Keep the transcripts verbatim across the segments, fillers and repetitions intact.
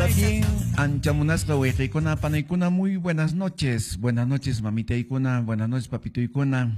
también anchamunasca huejeicona panaicuna, muy buenas noches. Buenas noches, mamita icuna, buenas noches, papito icuna.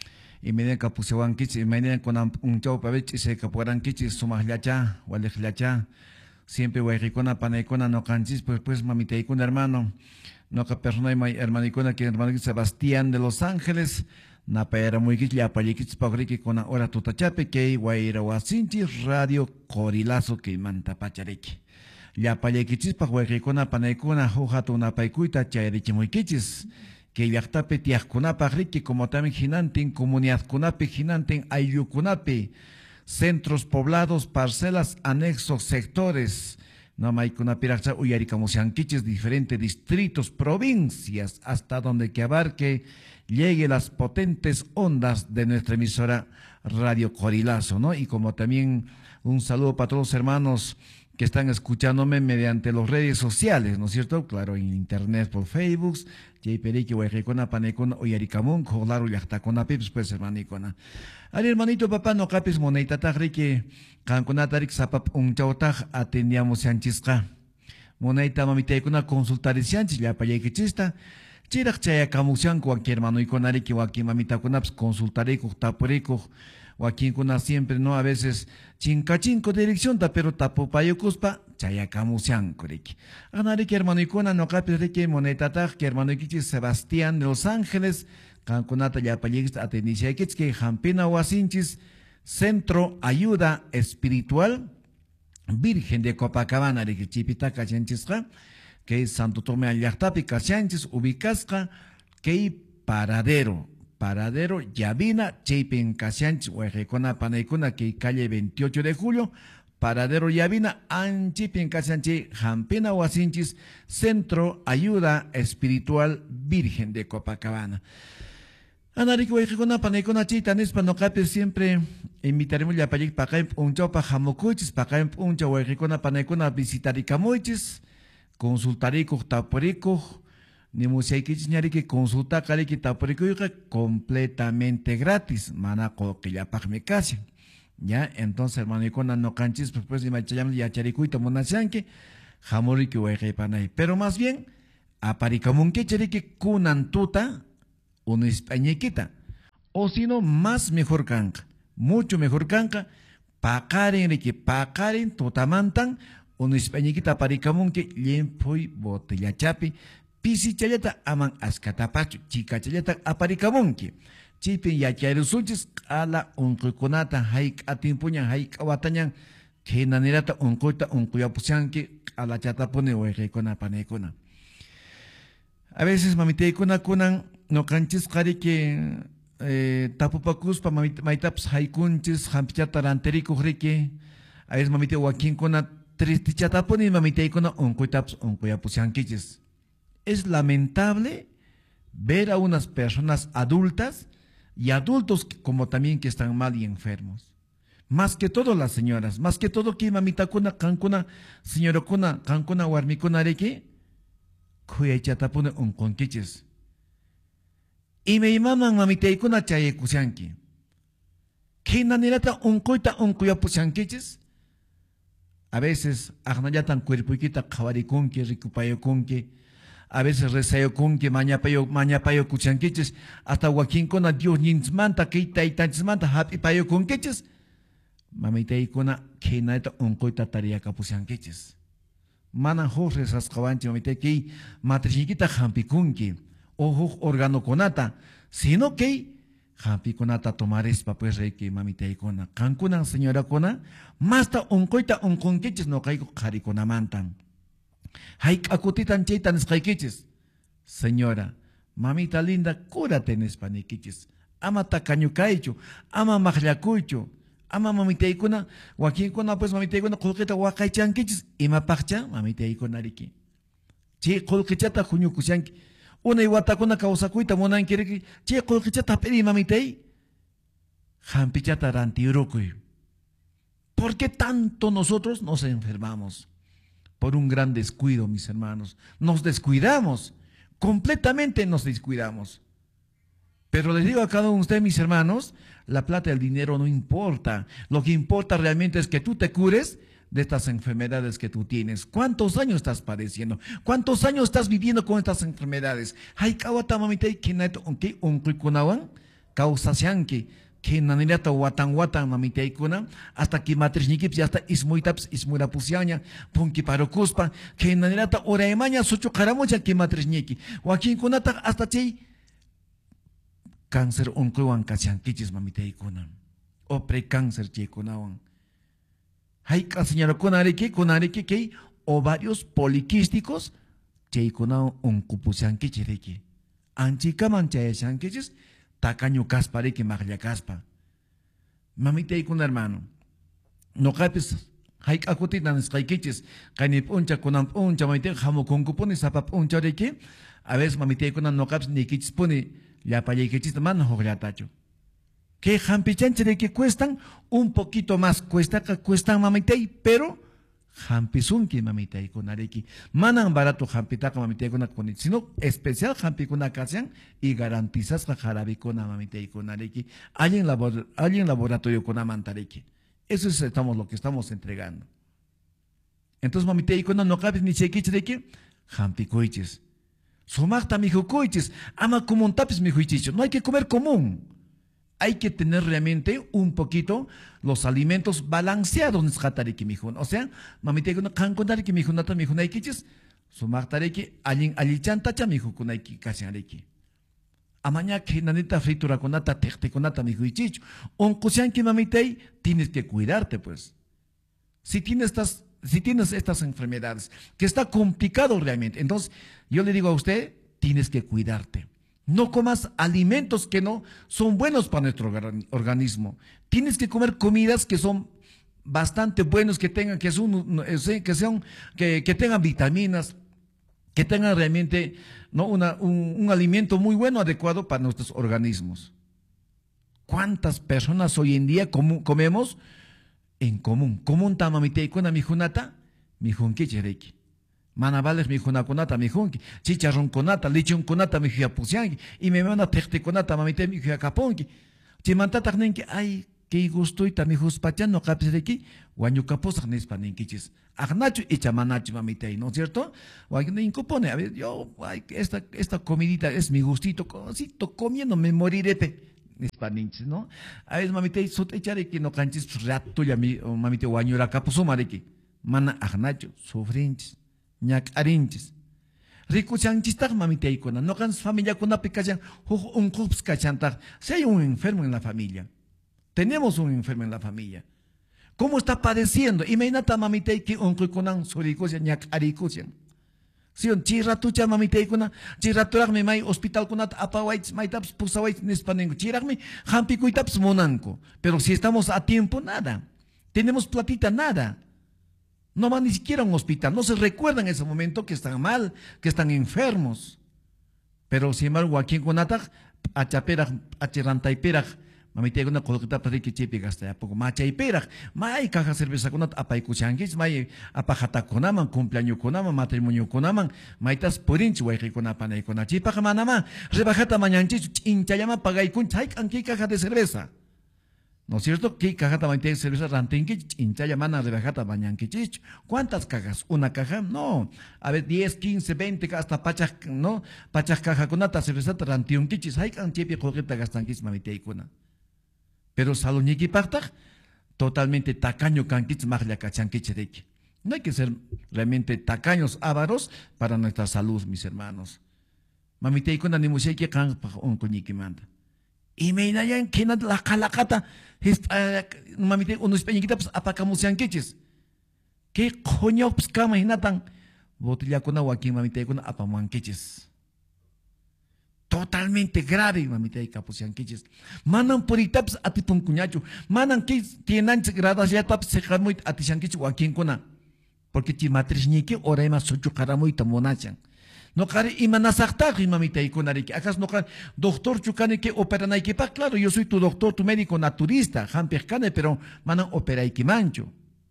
Y me den capusewan kichi, y me den con un chau pavich, y se capuaran kichi, sumahlacha, walejlacha. Siempre huejeicona panaicuna no canchis, pues pues mamita icuna, hermano. No ca persona y hermano icuna, que hermano Sebastián de Los Ángeles. Napa era muy kich, ya paliquich pagriki con hora tutachape, que guaira wasinchi, radio corilazo que manta pachareki. Ya paliquichis pa huequicona panaicuna, hojato una paicuita, chairichi muy kichis. Que yachtape tiascunapa riki, como también jinantin, comunidad cunape, jinantin, ayucunape, centros poblados, parcelas, anexos, sectores. No maicuna piracha, uyaricamusianquichis, diferentes distritos, provincias, hasta donde que abarque llegue las potentes ondas de nuestra emisora Radio Corilazo, ¿no? Y como también un saludo para todos los hermanos que están escuchándome mediante las redes sociales, ¿no es cierto? Claro, en internet, por Facebook, Jayperiki, Huayrecona, Panecona, Uyaricamun, Jolaro, Yachtacona, Pips, pues hermanicona. Al hermanito papá, no capis moneta tajrique, Cancunatarik, Zapap, un chautaj, atendíamos Sanchisca. Moneta mamiteicona, consultar Sanchez, ya payequichista. Chirak chaya kamusian cualquier hermano y con ariki o mamita kunaps consultarico tapurico o aquí kuna siempre no a veces chincachinco dirección ta pero tapo payo cuspa chaya kamusian coriki anariki hermano y kuna no capis riki moneta taj que hermano y Sebastián de Los Ángeles cancunata ya payix atenicia que jampina o asinchis Centro Ayuda Espiritual Virgen de Copacabana riki chipita cachenchisca que es Santo Tomé Ayachtapi, Cachanchis, Ubicasca, que Paradero, Paradero, Yavina, Cheipen, Cachanchis, Huejecona, Panaicuna, que calle veintiocho de julio, Paradero, Yavina, Anchipen, Cachanchis, Jampina, Huasinchis, Centro Ayuda Espiritual Virgen de Copacabana. Anarico, Huejecona, Panaicuna, Chitanes, Panocape, siempre invitaremos ya para ir para acá, un chau para Jamocuchis, para acá, un chau, Huejecona, Panaicuna, visitaricamoichis. Consultarico, taporico, ni musiquich ñarique consulta carique taporico completamente gratis, manaco que ya pagme casi. Ya, entonces hermano y con no canchis, pues ni machayam ya charicuito monachanque, jamorique hueje panay. Pero más bien, aparicamunque charique kunantuta, una españequita. O si no, más mejor canca, mucho mejor canca, pacaren rique, pacaren totamantan, una españita paricamun que limpoi botella chapi, pisi chayata aman ascatapacho, chica chayata aparicamun que chipin ya chairusunchis ala uncuiconata, haik atimpuña, haik awatañan, que nanirata uncoita uncuyapusian que a la chatapone o recona panecona. A veces mamiteicona kunan no canchis cari que eh, tapupacus pa maitaps haikunchis, hampichata ranterico rique, a veces mamite Joaquín kuna Tristichataponi mamiteicona oncoitaps oncoyapusianquiches. Es lamentable ver a unas personas adultas y adultos como también que están mal y enfermos. Más que todo las señoras, más que todo que mamita kuna, cancuna, señora kuna, cancuna, warmicuna reque, cuyachatapone onconquiches. Y me imaman mamiteicuna chayekusianqui. ¿Qué nanirata oncoita oncoyapusianquiches? A veces, agnayatan cuerpuquita kawaricunque, ricupayocunque, a veces rezayokunque, mañapayo, mañapayo cuchanquiches, hasta Joaquín-cona Dios ninsmanta, que itaitanchmanta, happy payo conquiches, mamiteicona, que naita oncoita tarea capusianquiches. Mana jorres ascavanche, mamiteiki, matrichiquita jampicunque, ojo organo conata, sino que Jampi conata tomares pa pues rey que mamita icona. Cancuna señora cona, masta oncoita onconquiches no caigo caricona mantan. Haik acutitan chaitan skaiquiches. Señora, mamita linda, cúrate en espaniquiches. Ama tacañucaicho, ama magliacucho, ama mamita icona, Joaquín cona pues mamita icona, colqueta huacaichanquiches, y mapacha, mamita icona riqui. Che, colquechata juñucuchanqui. Una iguatacuna causacuita monan quiere que che colquichata peri mamitei jampichata rantiurucuy. ¿Por qué tanto nosotros nos enfermamos? Por un gran descuido, mis hermanos. Nos descuidamos, completamente nos descuidamos. Pero les digo a cada uno de ustedes, mis hermanos, la plata y el dinero no importa. Lo que importa realmente es que tú te cures de estas enfermedades que tú tienes. ¿Cuántos años estás padeciendo? ¿Cuántos años estás viviendo con estas enfermedades? Hay kawata mamitay kinat onki onkuikunawan causasianki que nanirata watan watan mamitaykuna hasta que matrishnikips hasta ismuitaps ismurapusiaña punki parokuspa que nanirata oraymaña suchu qaramucha que matrishniki wakinkunata hasta chay cáncer onkuwan kashankichis mamitaykuna o precáncer chaykunawan hayka señorakunariki kunariki kay ovarios poliquísticos chaykunawan onkupusiankichiriki anchikaman chayashankichis tacaño caspa riki maglia caspa mamitaykuna hermano no capes haik akutitan skaikichis kanip uncha kunam uncha mamite hamu konkupuni sapap uncha riki a veces mamitaykuna no capes nikichis puni ya payekichis man hoglatacho que jampichanche de que cuestan un poquito más cuesta que cuestan mamitay pero jampisunki mamitay kunariki manan barato jampitaka mamitay kuna kuni sino especial jampi kuna kasian y garantizas la jarabi kuna mamitay kunariki alguien labor alguien laboratorio kuna mantariki eso es estamos lo que estamos entregando. Entonces mamitay kuna no cabes ni chequiche de que jampi coiches sumakta mi coiches ama común tapis mi juichicho no hay que comer común. Hay que tener realmente un poquito los alimentos balanceados en skatariki mijun. O sea, mamite kuna kankunariki mijunata mijunaikichis, sumaktariki alin alichantacha mijukunaiki kashanariki. Amaña que nanita fritura kunata tekte kunata mijuichicho. Onkusianki mamitei, tienes que cuidarte pues. Si tienes estas, si tienes estas enfermedades, que está complicado realmente, entonces yo le digo a usted, tienes que cuidarte. No comas alimentos que no son buenos para nuestro organismo. Tienes que comer comidas que son bastante buenos, que tengan, que son, que sean, que, que tengan vitaminas, que tengan realmente ¿no? Una, un, un alimento muy bueno, adecuado para nuestros organismos. ¿Cuántas personas hoy en día com comemos en común? Común tamamite con mijunata, mijunkichereki. Manavales mi junaconata mi junki, chicharrón conata, lechón conata mi juapusianki, y me manda tecte conata mamite mi juacaponki. Chimantata nenki, ay, que gusto y tami juspachan no capseki, guanyucaposa nespanenkichis. Agnacho y chamanacho mamite, ¿no es cierto? Guayne incopone, a ver, yo, ay, esta, esta comidita es mi gustito, cosito comiendo me moriré. Nispaninchis, ¿no? A ver, mamite, sotechareki que no canchis rato ya mi mamite guanyura caposumareki. Mana agnacho, sufrinchis. Ñak arinchis. Rico chanchistag mamitaykuna. No can familia kuna picachan, un cups cachantag. Si hay un enfermo en la familia, tenemos un enfermo en la familia. ¿Cómo está padeciendo? Imagínate mamitaiki un kuikunan surikusian, ñak arikusian. Si un chiratucha mamitaykuna, chiraturak me may hospital kunat apawaits, maitaps pusawaits nispanengo. Chirakme, hampikuitaps monanko. Pero si estamos a tiempo, nada. Tenemos platita, nada. No van ni siquiera a un hospital, no se recuerdan en ese momento que están mal, que están enfermos. Pero sin embargo, aquí en Guanataj, achaperaj, achirantaiperaj, mamite una coloquita para que chepe gasta poco, machaiperaj, may caja cerveza conat, apaikuchanguis, may apajata conaman, cumpleaños conaman, matrimonio conaman, maitas porinch, hueji conapana y conachipa manama, rebajata mañanchis, hinchayama pagaikun, chaik anki caja de cerveza. ¿No es cierto? ¿Qué caja también tiene cerveza rantinquich? Hinchaya mana rebajata bañanquichich. ¿Cuántas cajas? ¿Una caja? No. A ver, diez, quince, veinte, hasta pachas, ¿no? Pachas caja con ata cerveza rantiunquichis. Hay can chepi jorgeta gastanquis mamiteikuna. Pero saloniki partaj, totalmente tacaño canquich maglia cachanquichereki. No hay que ser realmente tacaños ávaros para nuestra salud, mis hermanos. Mamiteikuna ni museki can un coñiquimanda. Y me inayan que la calacata, mamite, unos peñiquitas, pues apacamusian quiches. ¿Qué coño, pues, cama, inatan? Botella con agua aquí, mamite, con apamuan quiches. Totalmente grave, mamite, y capusian quiches. Manan por itaps a tipun cuñacho. Manan que tienen gradas ya taps se jamuit a tishan quiches o aquí en cona. Porque chimatrishnique, ora y más socho caramuita monachan. No care imanasakta mamita y conariki. ¿Acaso no care doctor chucane que opera naikipa? Claro, yo soy tu doctor, tu médico naturista, jampercane, pero manan opera y mancho.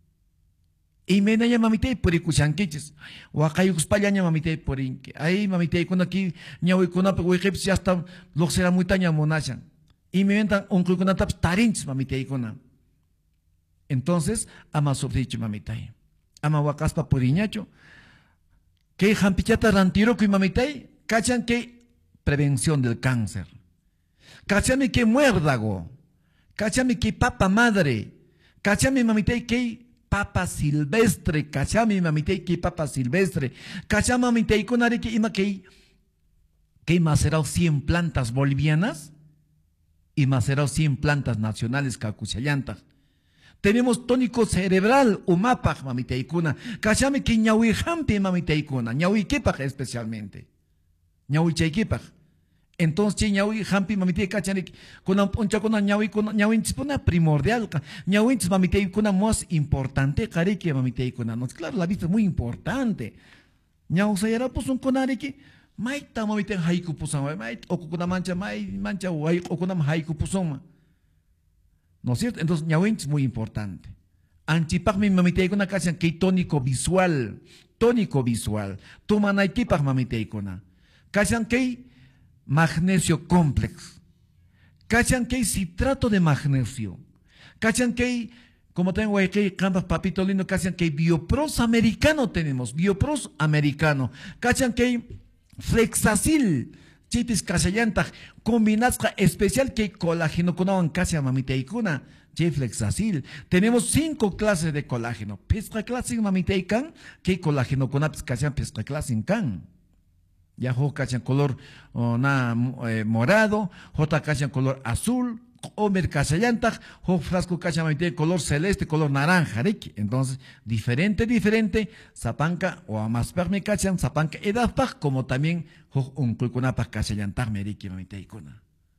Y me na mamita y por ikuchanquiches. O acá yo españa mamita y por inque. Ahí mamita y con aquí ñahu y con ape huejeps ya hasta lo será muy taña monachan. Y me ventan un con taps tarinch mamita y con. Entonces, ama sofricho mamita y. ama wakaspa puriñacho. Que jampichata rantiro que mamitay, cachan que prevención del cáncer. Cachame que muérdago. Cachame que papa madre. Cachame mamitay que papa silvestre. Cachame mamitay que papa silvestre. Cachame mamitay con are que ima que que macerao cien plantas bolivianas y macerao cien plantas nacionales cacuchayanta. Tenemos tónico cerebral, umapaj, mamiteikuna. Cachame que ñahui jampi, mamiteikuna. Ñahui kepaj especialmente. Ñahui chaykepaj. Entonces, ñahui jampi, mamite, cachane, con un poncha con ñahui, con ñahui, una primordial. Ñahui, mamiteikuna, más importante, careque, mamiteikuna. Claro, la vista es muy importante. Ñahui sayara, pues un conare que, maita, mamite, haiku, pusama, maita, o con mancha, mai, mancha, o con haiku, pusoma. ¿No es cierto? Entonces, ñahuin es muy importante. Anchipaj mi mamiteikona cachan que tónico visual, tónico visual. Tumanaikipaj mamiteikona. Cachan que magnesio complex. Cachan que citrato de magnesio. Cachan que, como tengo aquí, campas papito lindo, cachan que biopros americano tenemos, biopros americano. Cachan que flexacil. Chipis casayanta combinazca especial que colágeno con casa mamiteikuna, flexacil. Tenemos cinco clases de colágeno. Pesca clase mamiteikan, que colágeno con apis casan pesca clase can. Ya ho cachan color oh, na eh, morado, jota cachan color azul, omer casayanta, ho frasco cachan mamitei color celeste, color naranja, ¿reki? Entonces, diferente, diferente, zapanca o amasperme cachan, zapanca edadpaj, como también ho un kulkunapaj casayantaj meriki mamiteikuna.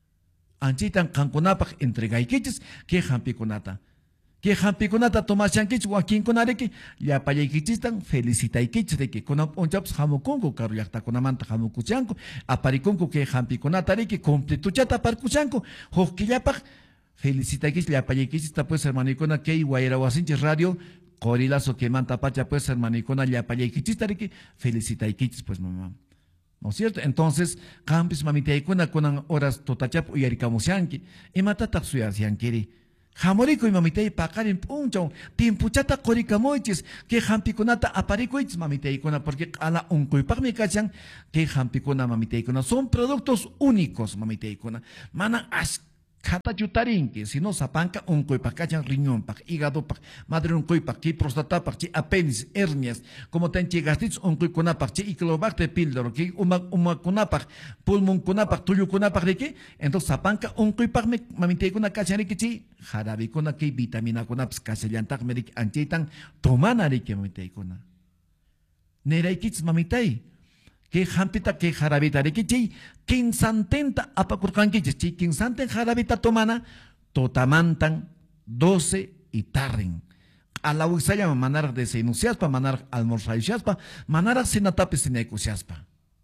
Anchitan kankunapaj entregaikichis, que jampikunata. Que jampikunata tomashankich, wakin kunareki, ya payakichistan, felicitaikichis de que con un chaps jamukunku, caruyakta kunamanta jamukuchanku, aparikunku que jampikunata reki, completuchata parkuchanku, hokillapaj, felicitaikichis, ya payakichistan, pues hermanicona que iguayera wasinchis radio, corilazo que manta pacha, pues hermanicona, ya payakichistan reki, felicitaikichis, pues mamá. ¿No es cierto? Entonces, campis mamiteikuna con horas totachap uyarikamusyanki, y matata suyasyankiri. Jamorico y mamitei pakarin puncho, timpuchata korikamoichis, que jampikunata aparikoichis mamiteikuna, porque a la unkuipakmi kachan, que jampikuna mamiteikuna, son productos únicos mamiteikuna. Mana as kata yutarinki, si no sapanka unkuipak, kachan riñonpak, hígadopak, madre unkuipak, que prostatapak, que apéndice, hernias, como tenchi gastritis unkuikunapak, que iclobacter píldoro, que umakunapak, pulmonkunapak, tuyukunapak, de que, entonces sapanka unkuipak mamiteikuna kachan rikichi, jarabikuna que vitamina kunaps kasellantak merik anchitan tomana riki mamiteikuna. Neraikits mamitei. Que jampita que jarabita rikichi, quinsantenta apakurkankichis, chi quinsanten jarabita tomana, totamantan, doce y tarren. A la uisaya manar de seinusiaspa, manar almorzayusiaspa, manar sinatapis sinekusiaspa.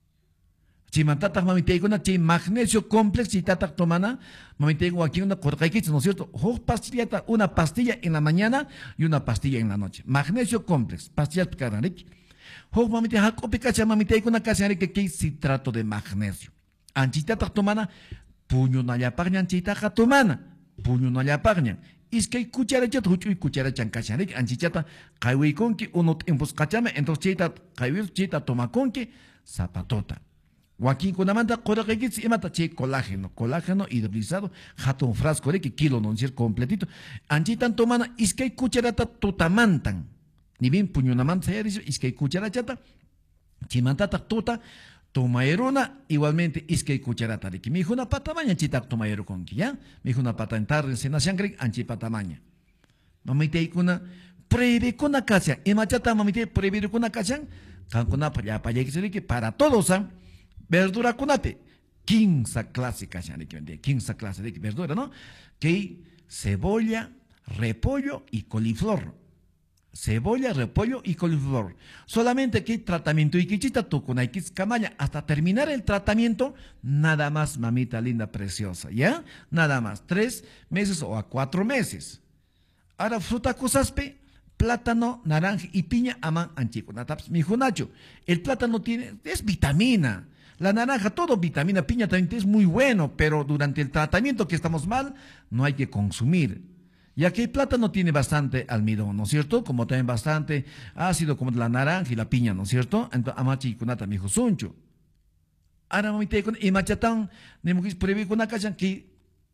Chimantatak mamiteikuna, chi magnesio complex, chitatak tomana, mamiteiko aquí una corcaiquichis, ¿no es cierto? Ho pastillata, una pastilla en la mañana y una pastilla en la noche. Magnesio complex, pastillas picaranrik. Ho mamite hakopi kacha mamite kuna kacha que que citrato de magnesio. Anchita tomana puño na ya parñan chita tomana puño na ya parñan. Es que cuchara chat huchu y cuchara chan kacha rik anchichata kaiwi konki uno tiempos kachame entonces chita kaiwi chita toma konki zapatota. Joaquín kunamanta korakekits imata che colágeno, colágeno hidrolizado, jato un frasco de que kilo no es completito. Anchitan tomana es que cucharata tutamantan. Ni bien puñonamanta se dice, es que cucharachata, chimantata tota, tomaerona, igualmente es que cucharata de que mi hijo una pata maña chita tomaero con que ya, mi hijo una pata en tarde, en sangre, anchi pata maña. Mamite kuna, preve kuna casa, y machata mamite preve kuna casa, cancuna para para que para todos, verdura kunape, quince clase casa de que quince clase de verdura, ¿no? Que cebolla, repollo y coliflor. Cebolla, repollo y coliflor. Solamente que tratamiento y quichita tu con camaña. Hasta terminar el tratamiento, nada más, mamita linda, preciosa. ¿Ya? Nada más. Tres meses o a cuatro meses. Ahora, fruta cosaspe, plátano, naranja y piña, aman anchico. Mi junacho, el plátano tiene, es vitamina. La naranja, todo vitamina, piña también es muy bueno, pero durante el tratamiento que estamos mal, no hay que consumir. Ya que el plátano tiene bastante almidón, ¿no es cierto? Como también bastante ácido, como la naranja y la piña, ¿no es cierto? Entonces, amachi kunata mi suncho. Ahora me te con y machatán, ni mugis previ con acá que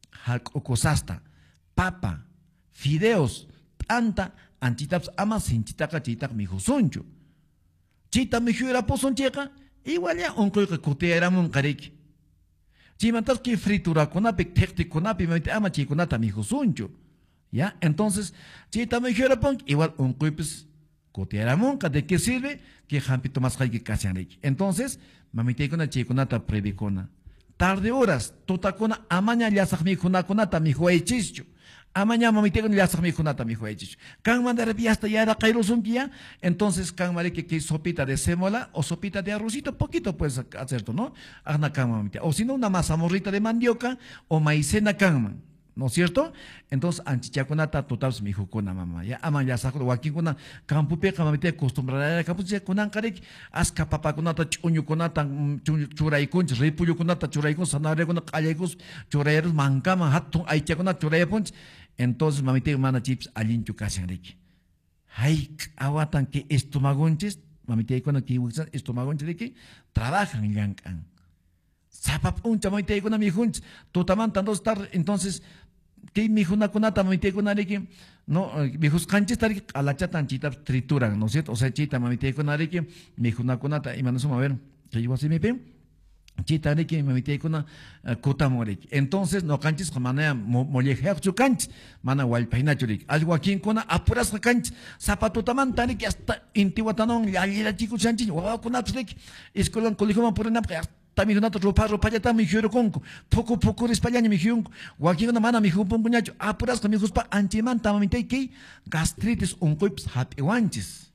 cosasta, papa, fideos, tanta, anchitaps ama sin chitaca chitak mi suncho. Chita mi jura poson checa, igual ya un coica coteara mon carik. Chimantas que fritura con ape, tecti con ape, me amachi kunata mi suncho. ¿Ya? Entonces, si también quiero poner igual un cuipes cotiaramón, ¿de qué sirve? Que jampito más hay que casi. Entonces, mamite con la chiconata previcona. Tarde horas, totacona, amaña ya sacmi conata mi juechicho. Amaña mamite con ya sacmi conata mi juechicho. Can mandar hasta ya era cairozunquia, entonces can mare que que sopita de sémola o sopita de arrocito, poquito puedes hacer, ¿no? Agna can mamite. O si no, una masa morrita de mandioca o maicena canman. ¿No es cierto? Entonces, anchichakunata total mi jukuna mamá. Ya aman ya saco wakikuna campo pe kamamite acostumbrada campo ya kunan karek aska papa kunata chuñu kunata churaikun ripuyu kunata churaikun sanare kuna kallekus churayerus mankama hatun aicha kuna churayepun. Entonces, mamite mana chips alinchu kasanrek. Hay awatan que estomagonches, mamite kuna que usan estomagonches de que trabajan yankan. Zapap un chamamite kuna mi hunch, totaman tanto estar entonces que mi juna kunata mamite kunare que no mi jus canches tari a la chata anchita trituran, ¿no es cierto? O sea, chita mamite kunare que mi juna kunata y manos a ver que yo así me pe chita de que mamite kuna kota more. Entonces no canches con manera molleje chu canch mana wal paina churik algo aquí en kuna apuras canch zapato taman tari que hasta intiwatanon ya ya chicos chanchi wa kunat rek escolan colegio por una también una ropa ropa ya también quiero conco poco poco respallaño mi junco guaki una mana mi junco puñacho apuras con mi juspa anchiman tamamente que gastritis un coips happy wanches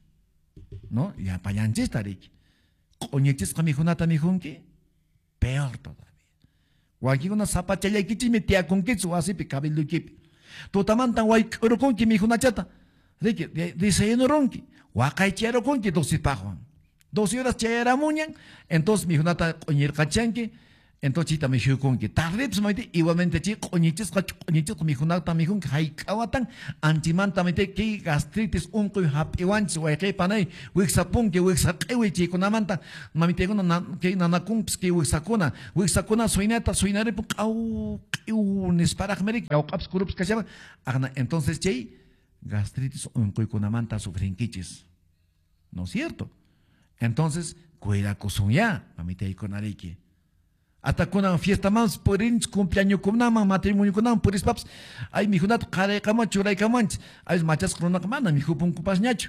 no ya payanches tarik coñeches con mi junata mi junque peor todavía guaki una zapachaya y kichi metia con que su así picabel de kipi totaman tan guay oro con que mi junachata de que dice no ronqui guacay chero con que dosis pajuan doce horas chayara muñan, entonces mi junata coñir cachanque, entonces chita me con que tarde, pues me igualmente chi coñiches, coñiches con mi junata mi jun, hay kawatan, antimanta me que gastritis un coy happy once, o que panay, wixapun que wixakewi chi con amanta, mami tengo una que nanacumps que wixacuna, wixacuna suinata, suinare puk au, un esparagmeric, au caps curups que se llama, entonces chay gastritis un coy con amanta sufrinquiches, ¿no es cierto? Entonces, cuida con ya, mamita y con arique. Hasta con una fiesta más, por un cumpleaños con una matrimonio con una, por eso, paps, ay, mi junat, care, cama, churay, camanch, ay, machas con una camana, mi jupun cupas ñacho.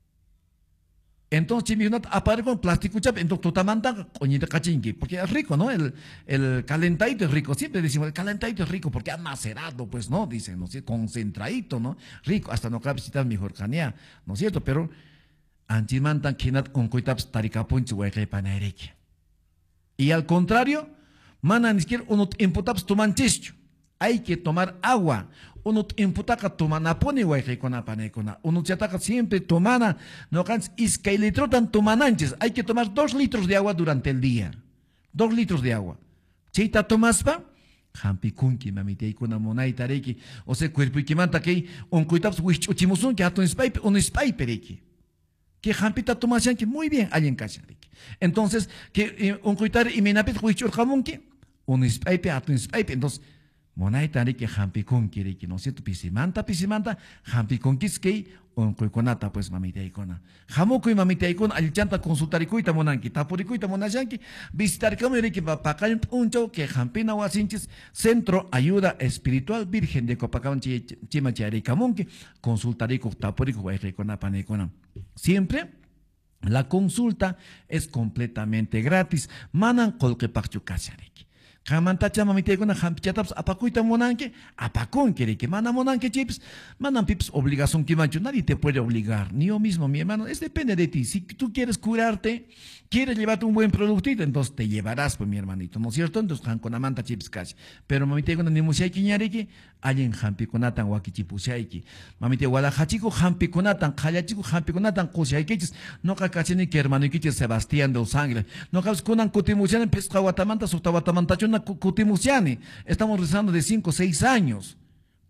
Entonces, mi junat, apare con plástico chap, entonces, totamanta, coñita cachinqui, porque es rico, ¿no? El, el calentadito es rico, siempre decimos, el calentadito es rico, porque ha macerado, pues, ¿no? Dicen, ¿no es cierto? Concentradito, ¿no? Rico, hasta no cabe citar mejor canea, ¿no es cierto? Pero, anchimantan kinat unkuitaps tarikapunchi hueque panaereke. Y al contrario, mana ni siquiera uno imputaps tumanchicho. Hay que tomar agua. Uno imputaka tumanaponi hueque con apanecona. Uno chataka siempre tomana, no cans isca y litro tan tumananches. Hay que tomar dos litros de agua durante el día. Dos litros de agua. Chita tomaspa, hampi kunki mamite y con amonai tareki. O sea, cuerpo y que manta que unkuitaps wichuchimusun que ato spaipe, un spaipe reki. Que jampita tomasan que muy bien hay en casa. Entonces, que un cuitar y menapit huichur jamón que un spaipe a tu spaipe. Entonces, monaitari que jampi con quiere que no sé tu pisimanta, pisimanta, jampi con que un cuiconata, pues mamita icona. Jamoco y mamita icona, al chanta consultar y cuita monanqui, tapuri cuita monanqui, visitar como que papacay un chau que jampina guasinches, Centro Ayuda Espiritual Virgen de Copacabana, Chimachari Camonque, consultar y tapuri cuita panecona. Siempre la consulta es completamente gratis. Manan colque pachu kasareki. Kamantacha mamite con hampichataps apacuita monanque, apacón quiere que mana monanque chips, manan pips obligación que mancho, nadie te puede obligar, ni yo mismo, mi hermano, es depende de ti. Si tú quieres curarte, quieres llevarte un buen productito, entonces te llevarás, pues mi hermanito, ¿no es cierto? Entonces han con amanta chips casi. Pero mamite con ni musiaiki ñareki, hay en hampi conatan wakichipusiaiki. Mamite guadajachico hampi conatan, kayachico hampi conatan kusiaikichis, no cacachini que hermano iquichis Sebastián de Los Ángeles, no cabes conan cotimusian pesca guatamanta, sota guatamanta. Kutimusiani, estamos rezando de cinco o seis años.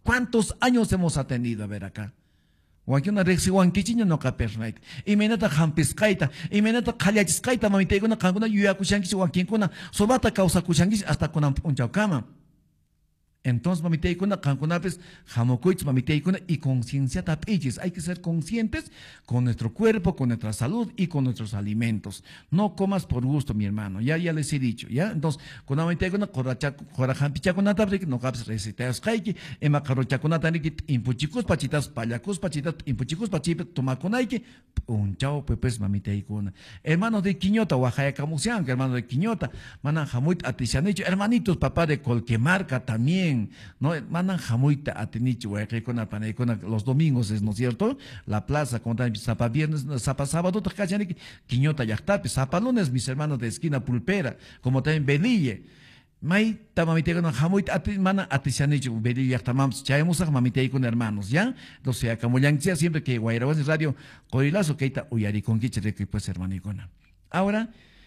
¿Cuántos años hemos atendido? A ver acá. Wakina rexi wankichiña no kapernait. Imenata hampiskaita, imenata kallachiscaita mamitaykuna kankuna yuyakushankichi wakinkuna sobata kawsakushankichi hasta kunan punchawkama. Entonces, mamitaykuna, kankunapis, jamokuich, mamitaykuna, y conciencia tapichis. Hay que ser conscientes con nuestro cuerpo, con nuestra salud y con nuestros alimentos. No comas por gusto, mi hermano. Ya, ya les he dicho, ¿ya? Entonces, con mamitaykuna, korajampichakuna taprik, no caps reciteos kaiki, ema karochakuna taniki, impuchicus pachitas, payacus pachitas, impuchicus pachipet, tomakunaiki, un chao, pues, mamitaykuna. Hermanos de Quiñota, Oaxaca, Camusian, hermanos de Quiñota, manan jamuit atishanicho, hermanitos, papá de Colquemarca también. No, mandan jamuita a Tenichi, los domingos, es, ¿no es cierto? La plaza, como también Zapa viernes, Zapa sábado, Quiñota Yachtape, Zapa lunes, mis hermanos de esquina Pulpera, como también Belille. May tamamitegon jamuita ati mana atishanichi Belille Yachtamams, chaemusa mamiteikun hermanos, ¿ya? Entonces, acá Moyanxia, siempre que Guairawas Radio, Coilazo, Keita, Uyari con Kichreque, pues hermanicona. Ahora,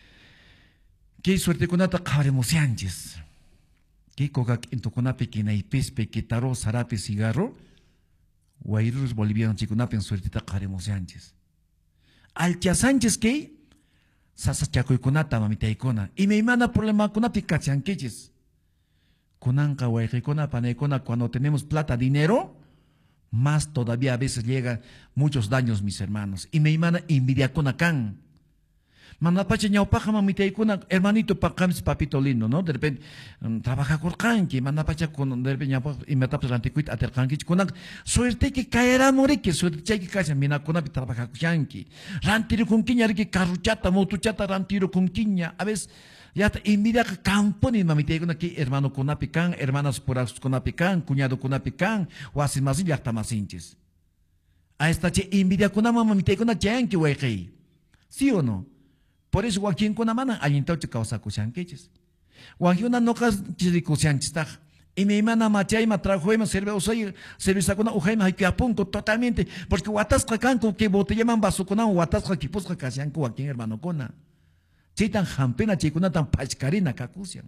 qué suerte con ata Caremosianches. Que cogak en toconape que naipes pequetaro sarape cigarro, guairus bolivianos chicunape en suertita caremos Sánchez. Altia Sánchez que sasa chaco y conata mamita icona. Y me manda problema con apicachianqueches. Conanca guairicona panecona cuando tenemos plata, dinero, más todavía a veces llega muchos daños, mis hermanos. Y me manda envidia con acán. Manapacha ñaupaja mamitaykuna, hermanito pakamis papito lindo, ¿no? De repente, um, trabaja con kanki, manapacha con, de repente ñaupaja, y me tapas ranticuit aterkanki, kunak, suerte que caerá morique, suerte que caerá, mina kunapi trabaja con yanki. Rantiro con quiña, que carruchata, motuchata, rantiro con quiña, a veces, ya está, y mira que campo ni mamitaykuna aquí, hermano kunapi kan, hermanas puras kunapi kan, cuñado kunapi kan, o así más y ya está más hinches. A esta che, envidia con ama mamitaykuna yanki, güey, ¿sí o no? Por eso, Joaquín con la mano, hay un toque causa cuchanqueches. Joaquín una noca chiricuchanchista. Y mi hermana Machay me trajo y me sirve, o sea, servicio con una ujaima que apunto totalmente. Porque Huatasca canco que bote llaman vaso con agua, Huatasca que posca casianco, Joaquín hermano cona. Chitan jampena, chicuna tan pachcarina, cacusian.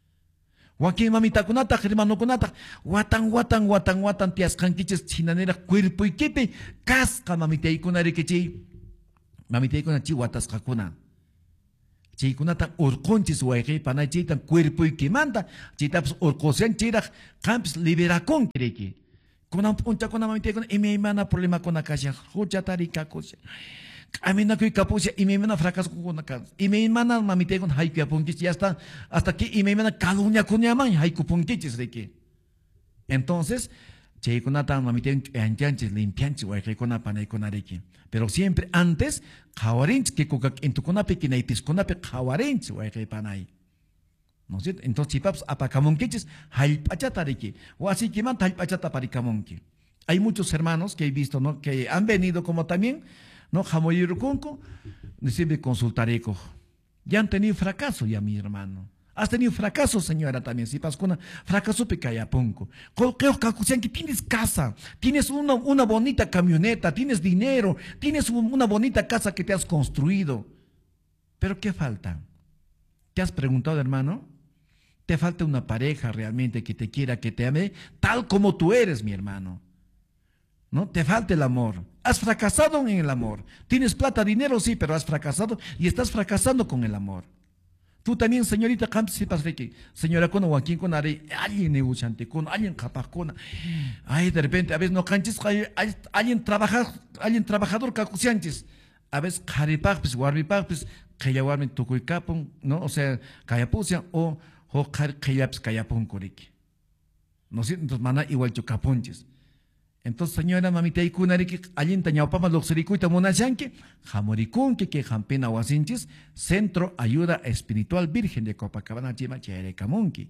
Joaquín mamita conata, hermano conata, guatan, guatan, guatan, guatan, tias canquiches, chinanera, cuerpo y quepe, casca mamita y con arequechi. Mamita y con achi, Huatasca cona. Chikunatan urconchis huayqi panay chitan cuerpo y que manda chitaps urcosian chiraj campis liberacon creki kunan puncha kunan mamite kun ime mana problema con akasha hucha tarika cosa amina que capucha ime mana fracaso con acá ime mana mamite kun haiku apunchis ya está hasta que ime mana caluña kunyaman haiku punchis reki. Entonces Cheikunatan mamite anchanchis limpianchis huayqi kuna panay kunareki. Pero siempre antes, jawarinch que cocac en tu conape que naipis conape jawarinch o hay panay. ¿No es cierto? Entonces, si paps apacamonquiches, halpachatariki, o así que man halpachata paricamonqui. Hay muchos hermanos que he visto, ¿no? Que han venido como también, ¿no? Jamoyircunco, siempre consultareco. Ya han tenido fracaso ya, mi hermano. Has tenido fracaso, señora, también. Si pascuna, fracaso pecayapunco. Creo que tienes casa, tienes una, una bonita camioneta, tienes dinero, tienes una bonita casa que te has construido. Pero ¿qué falta? ¿Te has preguntado, hermano? Te falta una pareja realmente que te quiera, que te ame, tal como tú eres, mi hermano. ¿No? Te falta el amor. Has fracasado en el amor. Tienes plata, dinero, sí, pero has fracasado y estás fracasando con el amor. Tú también, señorita, señora con Joaquín con alguien negociante, con alguien capaz con, ay, de repente, a veces no canches, alguien trabaja, alguien trabajador cacuciantes, a veces caripapis, guarbipapis, kayawarmen tukuikapun, ¿no? O sea, kayapusian o o kayaps kayapun koriki. ¿No es cierto? Entonces, mana igual chocapunches. Entonces, señora mamita y kunariki, allí tañaupama loxericuita monachanque, jamoricunque que jampena huasinchis, Centro Ayuda Espiritual Virgen de Copacabana, Chima, Cherecamunqui.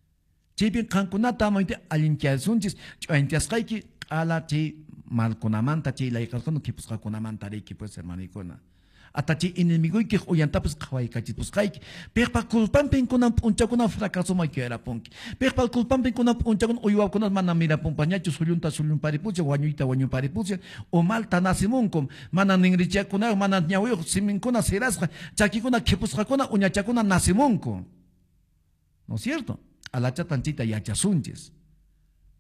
Chipin canconata, mamita, allí que asunchis, chuentiascaiki, ala chi malconamanta, chi la hijascono, que pues jaconamanta, reiki, pues hermanicona. Atachi enemigo y que oyantapes kawaikachi pues kaiki. Perpa culpan pen con un puncha con un fracaso mai que era punki. Perpa culpan pen con un puncha con oyua con mana mira pompañacho sulunta sulun paripucha guañuita guañu paripucha o malta nasimunkum mana ningricha con mana ñawo simin con serasca chaki con que pues con uñacha con nasimunkum. ¿No es cierto? A la chatanchita y achasunches.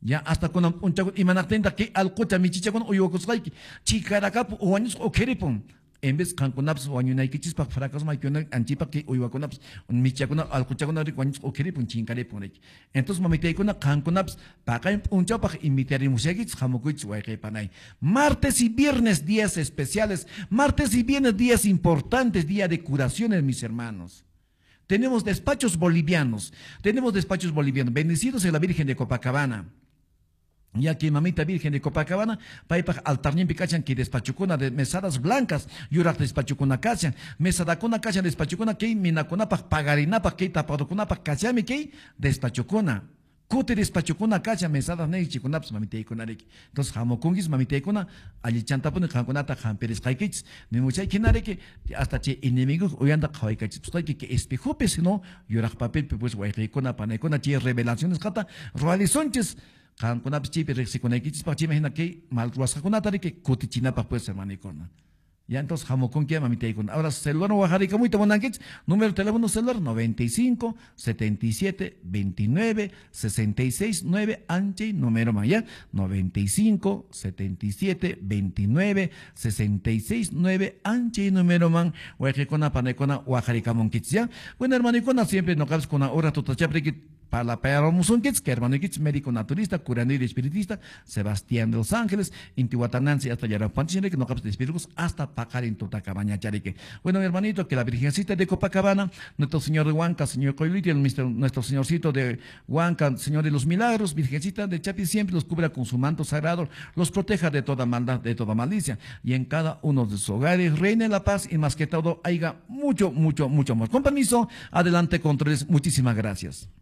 Ya hasta con un chaco imanatenda que al cocha mi chicha con uyuakusqayki chikarakapu uwañus okeripun. En vez kankunaps wañunaykichis pak fracas maykiuna anchipa que uywakunaps michakuna alcuchakuna ricuañus okeripun chinkaripun reki. Entonces mamitaykuna kankunaps pakay unchapak invitarimushakich jamukuich wayqaypanay. Martes y viernes días especiales, martes y viernes días importantes, día de curaciones, mis hermanos. Tenemos despachos bolivianos, tenemos despachos bolivianos, bendecidos en la Virgen de Copacabana. Ya que mamita Virgen de Copacabana, paipa altarñempi cachan que despachucuna de mesadas blancas, yurak despachucuna cachan, mesadacuna cachan despachucuna que minacunapak pagarinapa que tapaducunapak cachami que despachucuna. Kute despachucuna cachan mesadas neichikunaps mamita ikunareki. Entonces jamokungis mamita ikuna, alichantapune jankunata jamperes kaikich, ni muchay kinareki, hasta che enemigos oyanda kawaikachis, pues que que espejupe, sino yurak papel, pues guayreikuna, panaikuna, che revelaciones kata, realizonches. Kankunapis chipi rexikunaykichis pa chimagina que mal ruasjakunatari que kutichinapa pues hermanicona. Ya entonces jamocón que mamitaykuna. Ahora celular oaxaca muy tamonanquich, número de teléfono celular noventa y cinco, setenta y siete, veintinueve, sesenta y seis, nueve, anche número maya noventa y cinco, setenta y siete, veintinueve, sesenta y seis, nueve, anche número man oaxicona panecona oaxaca monquich ya. Bueno hermanicona siempre no cabes con una hora tutachapri para la Pedro Musunquitz, que hermano Kitz, médico naturista, curandero y espiritista, Sebastián de los Ángeles, Intihuatanansi, hasta Yarapanchine, que no capes de espíritus, hasta Pacar en Totacabaña, Charique. Bueno, mi hermanito, que la Virgencita de Copacabana, nuestro Señor de Huanca, Señor Coyoliti, nuestro Señorcito de Huanca, Señor de los Milagros, Virgencita de Chapi, siempre los cubra con su manto sagrado, los proteja de toda maldad, de toda malicia, y en cada uno de sus hogares reine la paz y más que todo, haya mucho, mucho, mucho amor. Con permiso, adelante, controles, muchísimas gracias.